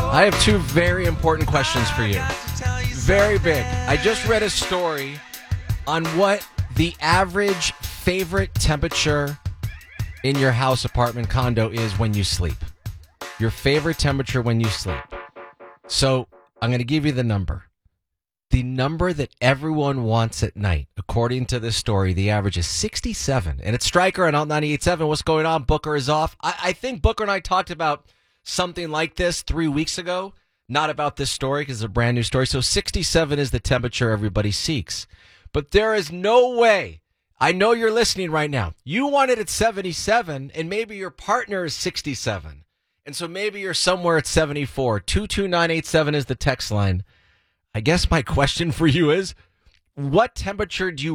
I have two very important questions for you. Very big. I just read a story on what the average favorite temperature in your house, apartment, condo is when you sleep. Your favorite temperature when you sleep. So I'm going to give you the number. The number that everyone wants at night, according to this story, the average is 67. And it's Stryker on Alt 98.7. What's going on? Booker is off. I think Booker and I talked about something like this 3 weeks ago. Not about this story because it's a brand new story. So 67 is the temperature everybody seeks. But there is no way. I know you're listening right now. You want it at 77 and maybe your partner is 67. And so maybe you're somewhere at 74. 22987 is the text line. I guess my question for you is, what temperature do you